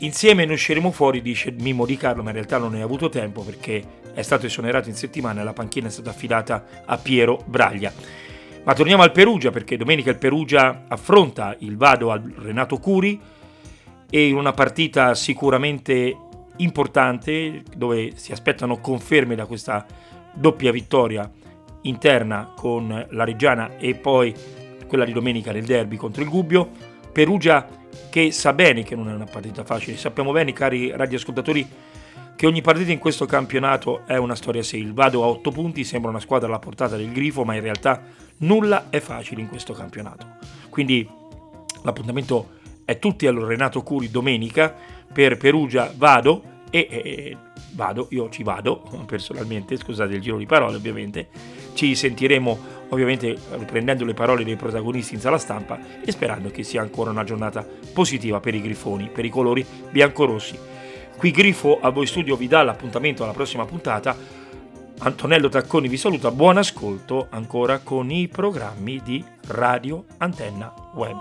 Insieme ne usciremo fuori, dice Mimmo Di Carlo, ma in realtà non ne ha avuto tempo perché è stato esonerato in settimana e la panchina è stata affidata a Piero Braglia. Ma torniamo al Perugia, perché domenica il Perugia affronta il Vado al Renato Curi e in una partita sicuramente importante, dove si aspettano conferme da questa doppia vittoria interna con la Reggiana e poi quella di domenica nel derby contro il Gubbio. Perugia che sa bene che non è una partita facile, sappiamo bene, cari radioascoltatori, che ogni partita in questo campionato è una storia a sé. Il Vado a 8 punti sembra una squadra alla portata del Grifo, ma in realtà nulla è facile in questo campionato. Quindi l'appuntamento è tutti al Renato Curi domenica per Perugia Vado e vado, io ci vado personalmente, scusate il giro di parole ovviamente, ci sentiremo ovviamente riprendendo le parole dei protagonisti in sala stampa e sperando che sia ancora una giornata positiva per i grifoni, per i colori biancorossi. Qui Grifo a voi studio vi dà l'appuntamento alla prossima puntata. Antonello Tacconi vi saluta, buon ascolto ancora con i programmi di Radio Antenna Web.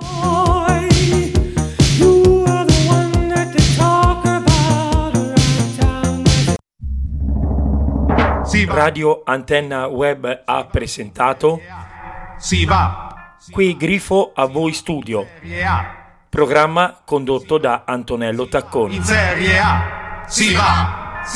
Radio Antenna Web ha presentato Si va. Qui Grifo a voi studio, programma condotto da Antonello Tacconi. In Serie A si va.